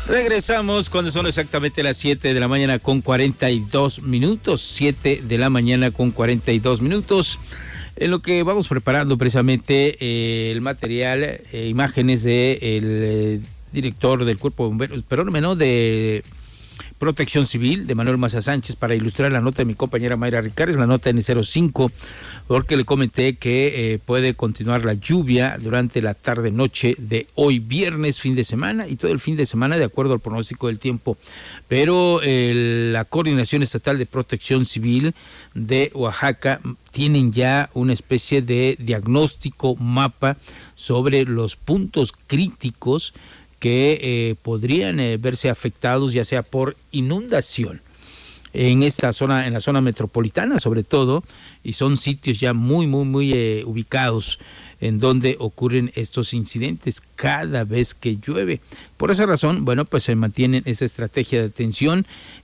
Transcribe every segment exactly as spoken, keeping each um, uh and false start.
Regresamos cuando son exactamente las siete de la mañana con cuarenta y dos minutos, siete de la mañana con cuarenta y dos minutos, en lo que vamos preparando precisamente eh, el material, eh, imágenes de el eh, director del Cuerpo de Bomberos, pero no, de Protección Civil, de Manuel Maza Sánchez, para ilustrar la nota de mi compañera Mayra Ricardes, la nota N cero cinco, porque le comenté que eh, puede continuar la lluvia durante la tarde-noche de hoy, viernes, fin de semana, y todo el fin de semana, de acuerdo al pronóstico del tiempo. Pero eh, la Coordinación Estatal de Protección Civil de Oaxaca tienen ya una especie de diagnóstico, mapa sobre los puntos críticos que eh, podrían eh, verse afectados, ya sea por inundación en esta zona, en la zona metropolitana sobre todo, y son sitios ya muy, muy, muy eh, ubicados en donde ocurren estos incidentes cada vez que llueve. Por esa razón, bueno, pues se mantienen esa estrategia de atención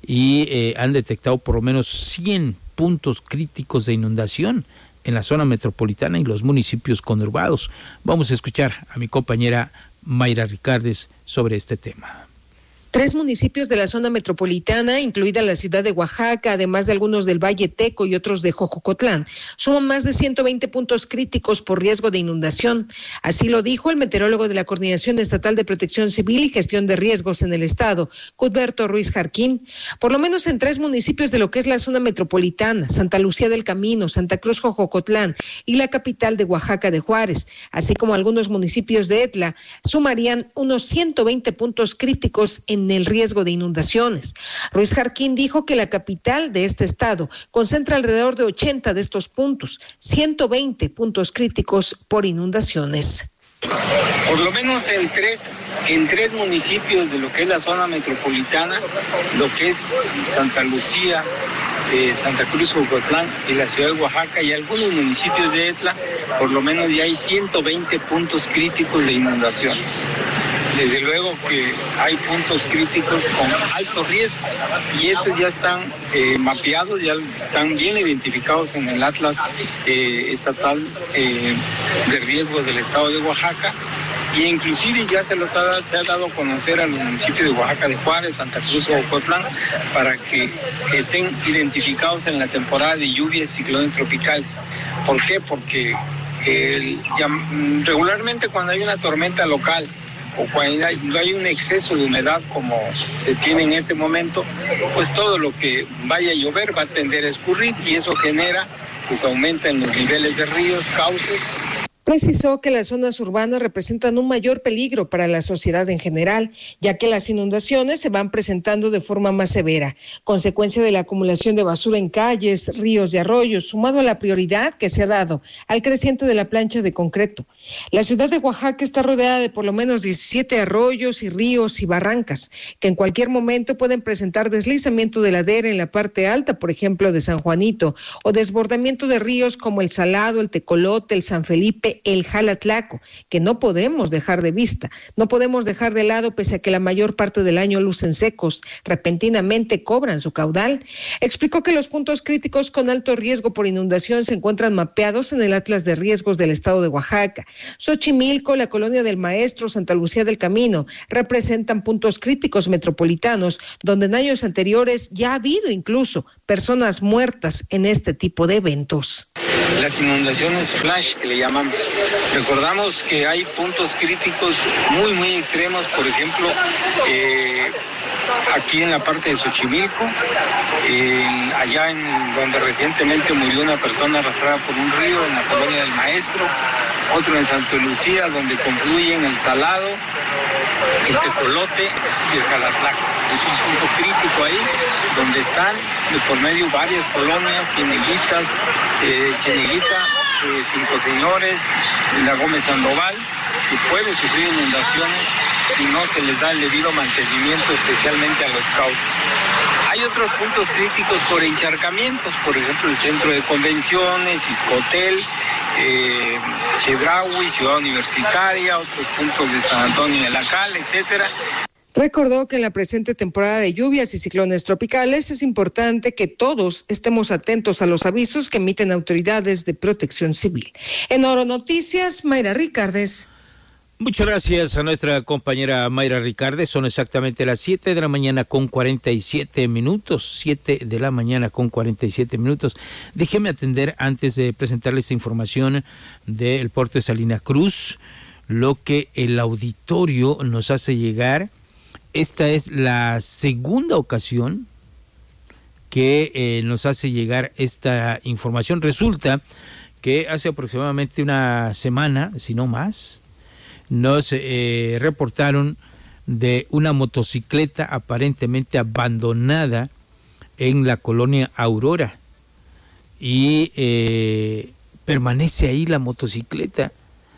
y eh, han detectado por lo menos cien puntos críticos de inundación en la zona metropolitana y los municipios conurbados. Vamos a escuchar a mi compañera Mayra Ricardes sobre este tema. Tres municipios de la zona metropolitana, incluida la ciudad de Oaxaca, además de algunos del Valle Teco y otros de Jojocotlán, suman más de ciento veinte puntos críticos por riesgo de inundación. Así lo dijo el meteorólogo de la Coordinación Estatal de Protección Civil y Gestión de Riesgos en el Estado, Cuthberto Ruiz Jarquín. Por lo menos en tres municipios de lo que es la zona metropolitana, Santa Lucía del Camino, Santa Cruz Jojocotlán y la capital de Oaxaca de Juárez, así como algunos municipios de Etla, sumarían unos ciento veinte puntos críticos en el riesgo de inundaciones. Ruiz Jarquín dijo que la capital de este estado concentra alrededor de ochenta de estos puntos, ciento veinte puntos críticos por inundaciones. Por lo menos en tres, en tres municipios de lo que es la zona metropolitana, lo que es Santa Lucía, eh, Santa Cruz, Jocotlán y la ciudad de Oaxaca y algunos municipios de Etla, por lo menos ya hay ciento veinte puntos críticos de inundaciones. Desde luego que hay puntos críticos con alto riesgo y estos ya están eh, mapeados, ya están bien identificados en el Atlas eh, Estatal eh, de Riesgos del Estado de Oaxaca, y inclusive ya se, los ha, se ha dado a conocer a los municipios de Oaxaca de Juárez, Santa Cruz o Ocotlán para que estén identificados en la temporada de lluvias y ciclones tropicales. ¿Por qué? Porque eh, ya, regularmente cuando hay una tormenta local o cuando hay, no hay un exceso de humedad como se tiene en este momento, pues todo lo que vaya a llover va a tender a escurrir y eso genera, pues aumentan los niveles de ríos, cauces. Precisó que las zonas urbanas representan un mayor peligro para la sociedad en general, ya que las inundaciones se van presentando de forma más severa, consecuencia de la acumulación de basura en calles, ríos y arroyos, sumado a la prioridad que se ha dado al creciente de la plancha de concreto. La ciudad de Oaxaca está rodeada de por lo menos diecisiete arroyos y ríos y barrancas, que en cualquier momento pueden presentar deslizamiento de ladera en la parte alta, por ejemplo, de San Juanito, o desbordamiento de ríos como el Salado, el Tecolote, el San Felipe, el Jalatlaco, que no podemos dejar de vista, no podemos dejar de lado pese a que la mayor parte del año lucen secos, repentinamente cobran su caudal. Explicó que los puntos críticos con alto riesgo por inundación se encuentran mapeados en el Atlas de Riesgos del Estado de Oaxaca. Xochimilco, la Colonia del Maestro, Santa Lucía del Camino, representan puntos críticos metropolitanos, donde en años anteriores ya ha habido incluso personas muertas en este tipo de eventos. Las inundaciones flash que le llamamos. Recordamos que hay puntos críticos muy, muy extremos, por ejemplo, eh, aquí en la parte de Xochimilco, eh, allá en donde recientemente murió una persona arrastrada por un río, en la Colonia del Maestro, otro en Santa Lucía, donde confluyen el Salado, el Tecolote y el Jalatlaco. Es un punto crítico ahí, donde están de por medio varias colonias, Cieneguitas, eh, Cieneguita, eh, Cinco Señores, la Gómez Sandoval, que puede sufrir inundaciones si no se les da el debido mantenimiento, especialmente a los cauces. Hay otros puntos críticos por encharcamientos, por ejemplo el Centro de Convenciones, Iscotel, eh, Chedraui, Ciudad Universitaria, otros puntos de San Antonio de la Cal, etcétera. Recordó que en la presente temporada de lluvias y ciclones tropicales es importante que todos estemos atentos a los avisos que emiten autoridades de protección civil. En Oro Noticias, Mayra Ricardes. Muchas gracias a nuestra compañera Mayra Ricarde. Son exactamente las siete de la mañana con cuarenta y siete minutos. siete de la mañana con cuarenta y siete minutos. Déjeme atender, antes de presentarles esta información del puerto de Salina Cruz, lo que el auditorio nos hace llegar. Esta es la segunda ocasión que eh, nos hace llegar esta información. Resulta que hace aproximadamente una semana, si no más, nos eh, reportaron de una motocicleta aparentemente abandonada en la colonia Aurora, y eh, permanece ahí la motocicleta.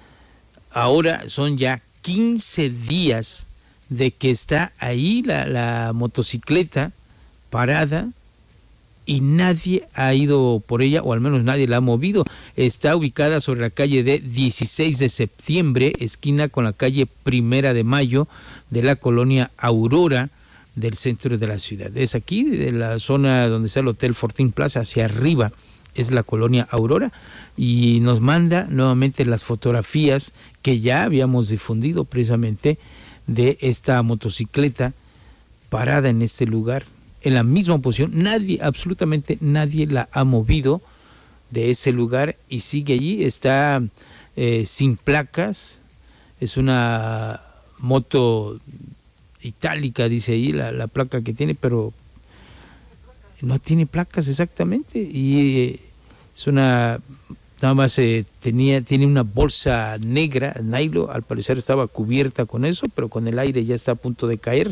Ahora son ya quince días de que está ahí la, la motocicleta parada, y nadie ha ido por ella, o al menos nadie la ha movido. Está ubicada sobre la calle de dieciséis de septiembre, esquina con la calle Primera de Mayo, de la colonia Aurora, del centro de la ciudad. Es aquí, de la zona donde está el Hotel Fortín Plaza, hacia arriba, es la colonia Aurora, y nos manda nuevamente las fotografías que ya habíamos difundido precisamente de esta motocicleta parada en este lugar, en la misma posición. Nadie, absolutamente nadie la ha movido de ese lugar, y sigue allí. Está eh, sin placas. Es una moto itálica, dice ahí la, la placa que tiene, pero no tiene placas exactamente, y eh, es una, nada más eh, tenía, tiene una bolsa negra, nylon, al parecer estaba cubierta con eso, pero con el aire ya está a punto de caer.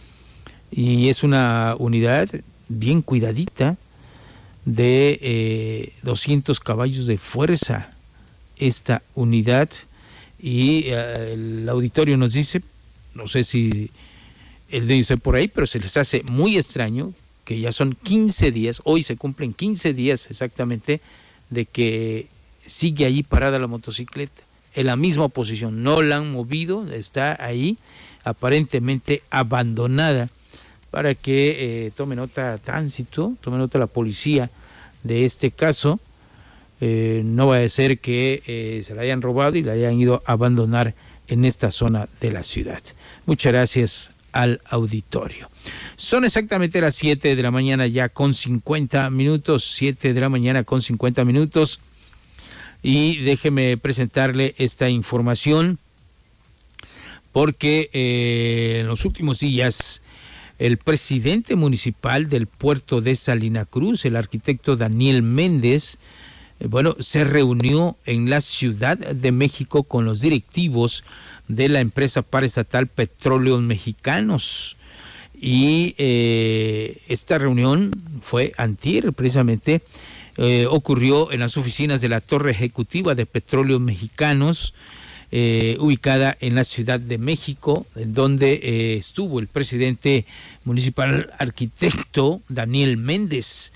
Y es una unidad bien cuidadita, de eh, doscientos caballos de fuerza, esta unidad. Y eh, el auditorio nos dice, no sé si el de estar por ahí, pero se les hace muy extraño que ya son quince días, hoy se cumplen quince días exactamente, de que sigue allí parada la motocicleta, en la misma posición, no la han movido, está ahí aparentemente abandonada. Para que eh, tome nota tránsito, tome nota la policía de este caso. Eh, no va a ser que eh, se la hayan robado y la hayan ido a abandonar en esta zona de la ciudad. Muchas gracias al auditorio. Son exactamente las siete de la mañana ya con cincuenta minutos, siete de la mañana con cincuenta minutos, y déjeme presentarle esta información porque eh, en los últimos días el presidente municipal del puerto de Salina Cruz, el arquitecto Daniel Méndez, eh, bueno, se reunió en la Ciudad de México con los directivos de la empresa paraestatal Petróleos Mexicanos. Y eh, esta reunión fue antier, precisamente, eh, ocurrió en las oficinas de la Torre Ejecutiva de Petróleos Mexicanos, Eh, ubicada en la Ciudad de México, en donde eh, estuvo el presidente municipal arquitecto Daniel Méndez,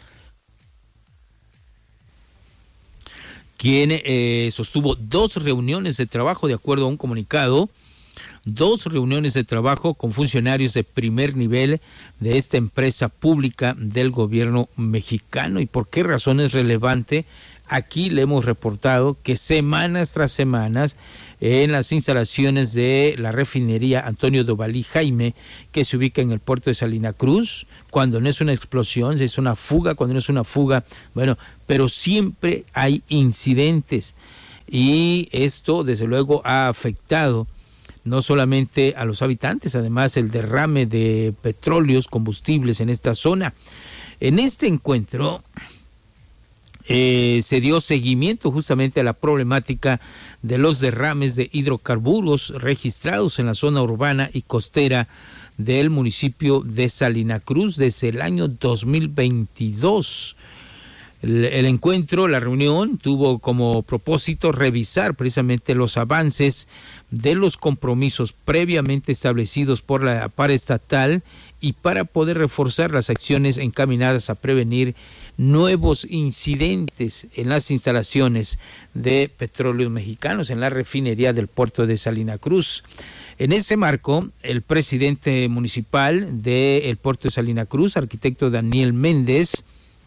quien eh, sostuvo dos reuniones de trabajo, de acuerdo a un comunicado, dos reuniones de trabajo con funcionarios de primer nivel de esta empresa pública del gobierno mexicano. ¿Y por qué razón es relevante? Aquí le hemos reportado que semanas tras semanas, en las instalaciones de la refinería Antonio Dovalí Jaime, que se ubica en el puerto de Salina Cruz, cuando no es una explosión, es una fuga, cuando no es una fuga, bueno, pero siempre hay incidentes, y esto desde luego ha afectado no solamente a los habitantes, además el derrame de petróleos, combustibles en esta zona. En este encuentro Eh, se dio seguimiento justamente a la problemática de los derrames de hidrocarburos registrados en la zona urbana y costera del municipio de Salina Cruz desde el año dos mil veintidós. El, el encuentro, la reunión, tuvo como propósito revisar precisamente los avances de los compromisos previamente establecidos por la paraestatal, y para poder reforzar las acciones encaminadas a prevenir nuevos incidentes en las instalaciones de Petróleos Mexicanos, en la refinería del puerto de Salina Cruz. En ese marco, el presidente municipal del puerto de Salina Cruz, arquitecto Daniel Méndez,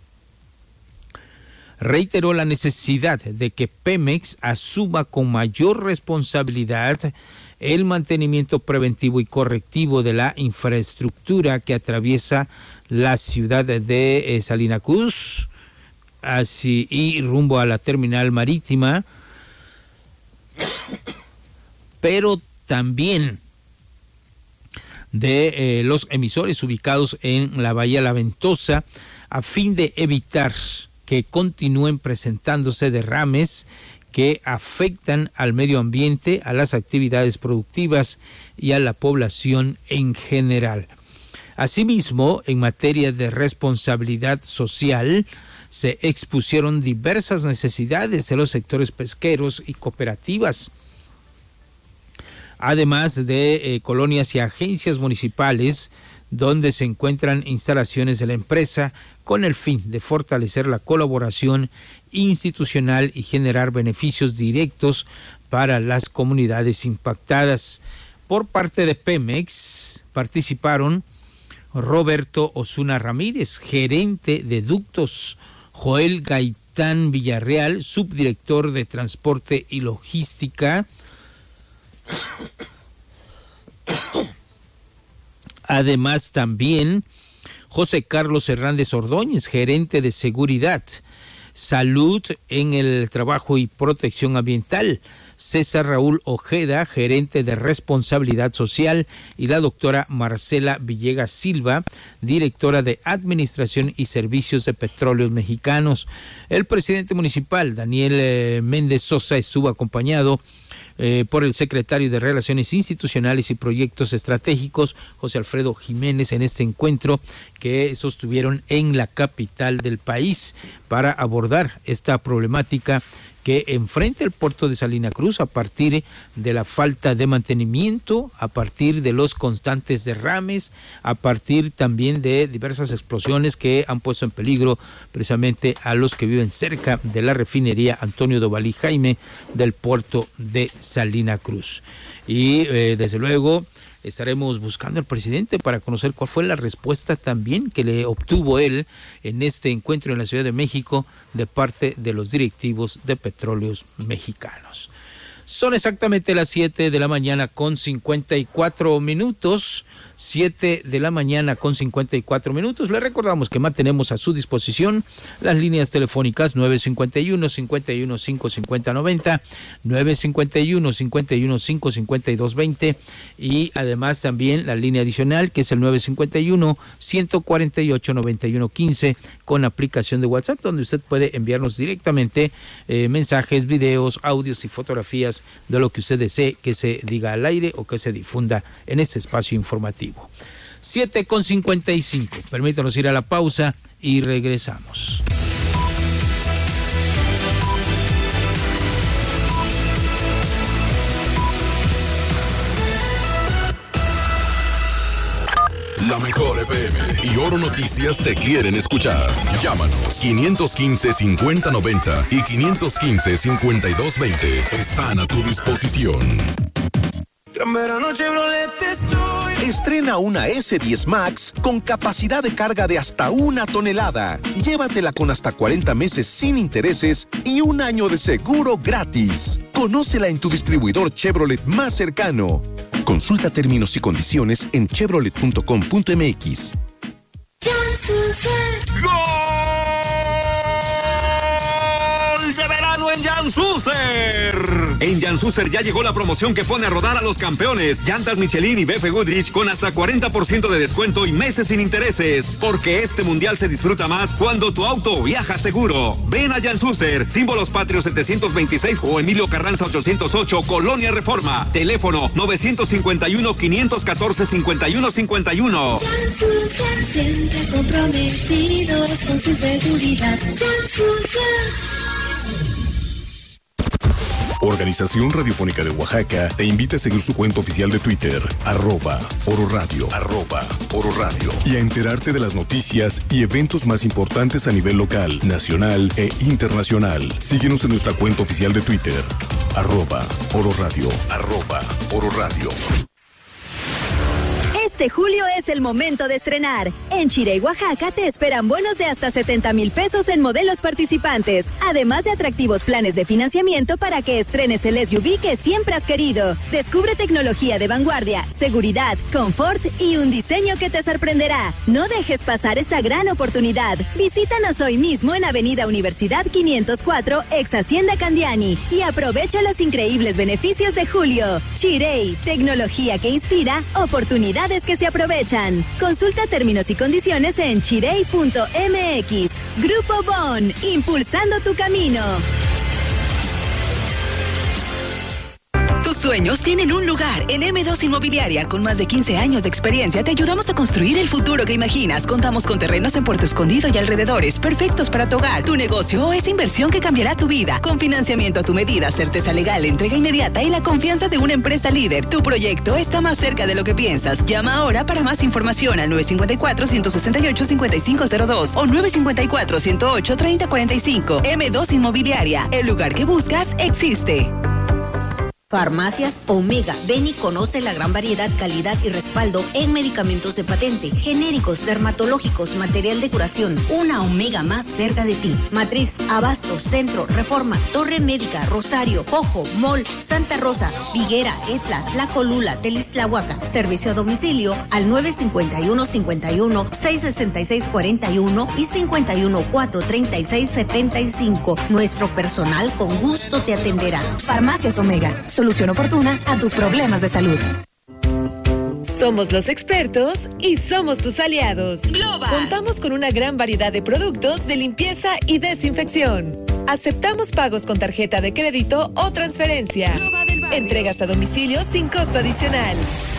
reiteró la necesidad de que Pemex asuma con mayor responsabilidad el mantenimiento preventivo y correctivo de la infraestructura que atraviesa la ciudad de eh, Salina Cruz, así y rumbo a la terminal marítima, pero también de eh, los emisores ubicados en la Bahía La Ventosa, a fin de evitar que continúen presentándose derrames que afectan al medio ambiente, a las actividades productivas y a la población en general. Asimismo, en materia de responsabilidad social, se expusieron diversas necesidades de los sectores pesqueros y cooperativas, además de eh, colonias y agencias municipales donde se encuentran instalaciones de la empresa, con el fin de fortalecer la colaboración institucional y generar beneficios directos para las comunidades impactadas. Por parte de Pemex participaron Roberto Osuna Ramírez, gerente de ductos, Joel Gaitán Villarreal, subdirector de Transporte y Logística, además también José Carlos Hernández Ordóñez, gerente de Seguridad, Salud en el Trabajo y Protección Ambiental, César Raúl Ojeda, gerente de Responsabilidad Social, y la doctora Marcela Villegas Silva, directora de Administración y Servicios de Petróleos Mexicanos. El presidente municipal, Daniel eh, Méndez Sosa, estuvo acompañado Eh, por el secretario de Relaciones Institucionales y Proyectos Estratégicos, José Alfredo Jiménez, en este encuentro que sostuvieron en la capital del país para abordar esta problemática que enfrenta el puerto de Salina Cruz a partir de la falta de mantenimiento, a partir de los constantes derrames, a partir también de diversas explosiones que han puesto en peligro precisamente a los que viven cerca de la refinería Antonio Dovalí Jaime del puerto de Salina Cruz. Y eh, desde luego estaremos buscando al presidente para conocer cuál fue la respuesta también que le obtuvo él en este encuentro en la Ciudad de México de parte de los directivos de Petróleos Mexicanos. Son exactamente las siete de la mañana con cincuenta y cuatro minutos, siete de la mañana con cincuenta y cuatro minutos. Le recordamos que mantenemos a su disposición las líneas telefónicas nueve cinco uno, cinco uno cinco, cinco cero nueve cero, nueve cinco uno, cinco uno cinco, cinco dos dos cero y además también la línea adicional que es el nueve cinco uno, uno cuatro ocho, nueve uno uno cinco con aplicación de WhatsApp, donde usted puede enviarnos directamente eh, mensajes, videos, audios y fotografías de lo que usted desee que se diga al aire o que se difunda en este espacio informativo. siete con cincuenta y cinco. Permítanos ir a la pausa y regresamos. La mejor F M y Oro Noticias te quieren escuchar. Llámanos quinientos quince, cincuenta noventa y quinientos quince, cincuenta y dos veinte. Están a tu disposición. Gran verano Chevrolet estoy. Estrena una ese diez Max con capacidad de carga de hasta una tonelada. Llévatela con hasta cuarenta meses sin intereses y un año de seguro gratis. Conócela en tu distribuidor Chevrolet más cercano. Consulta términos y condiciones en chevrolet punto com punto m x. ¡Gol de verano en Jan Suser! En Jan Suser ya llegó la promoción que pone a rodar a los campeones. Llantas Michelin y B F Goodrich con hasta cuarenta por ciento de descuento y meses sin intereses. Porque este mundial se disfruta más cuando tu auto viaja seguro. Ven a Jan Suser, Símbolos Patrios setecientos veintiséis o Emilio Carranza ochocientos ocho, Colonia Reforma. Teléfono nueve cinco uno, cinco uno cuatro, cinco uno cinco uno. Jan Suser, siempre comprometidos con su seguridad. Jan Suser. Organización Radiofónica de Oaxaca te invita a seguir su cuenta oficial de Twitter, arroba Oro Radio, arroba Oro Radio, y a enterarte de las noticias y eventos más importantes a nivel local, nacional e internacional. Síguenos en nuestra cuenta oficial de Twitter, arroba Oro Radio, arroba Oro Radio. Este julio es el momento de estrenar. En Chirey, Oaxaca, te esperan bonos de hasta setenta mil pesos en modelos participantes, además de atractivos planes de financiamiento para que estrenes el S U V que siempre has querido. Descubre tecnología de vanguardia, seguridad, confort y un diseño que te sorprenderá. No dejes pasar esta gran oportunidad. Visítanos hoy mismo en Avenida Universidad quinientos cuatro, ex Hacienda Candiani, y aprovecha los increíbles beneficios de julio. Chirey, tecnología que inspira, oportunidades que se aprovechan. Consulta términos y condiciones en chirey punto m x. Grupo Bon, impulsando tu camino. Tus sueños tienen un lugar. En eme dos Inmobiliaria, con más de quince años de experiencia, te ayudamos a construir el futuro que imaginas. Contamos con terrenos en Puerto Escondido y alrededores, perfectos para tu hogar, tu negocio o esa inversión que cambiará tu vida. Con financiamiento a tu medida, certeza legal, entrega inmediata y la confianza de una empresa líder. Tu proyecto está más cerca de lo que piensas. Llama ahora para más información al nueve cinco cuatro, uno seis ocho, cinco cinco cero dos o nueve cinco cuatro, uno cero ocho, tres cero cuatro cinco. eme dos Inmobiliaria, el lugar que buscas existe. Farmacias Omega. Ven y conoce la gran variedad, calidad y respaldo en medicamentos de patente, genéricos, dermatológicos, material de curación. Una Omega más cerca de ti. Matriz, Abasto, Centro, Reforma, Torre Médica, Rosario, Ojo, Mall, Santa Rosa, Higuera, Etla, Tlacolula, Telisłahuaca. Servicio a domicilio al nueve cinco uno, cinco uno, seis seis seis cuatro uno y cinco uno, cuatro tres seis siete cinco. Nuestro personal con gusto te atenderá. Farmacias Omega. Solución oportuna a tus problemas de salud. Somos los expertos y somos tus aliados. Global. Contamos con una gran variedad de productos de limpieza y desinfección. Aceptamos pagos con tarjeta de crédito o transferencia. Entregas a domicilio sin costo adicional.